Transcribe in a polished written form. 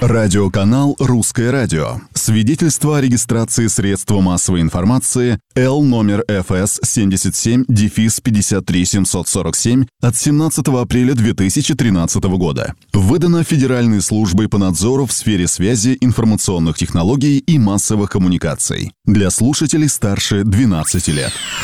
Радиоканал «Русское радио». Свидетельство о регистрации средства массовой информации Л номер ФС 77-53747 от 17 апреля 2013 года. Выдано Федеральной службой по надзору в сфере связи, информационных технологий и массовых коммуникаций. Для слушателей старше 12 лет.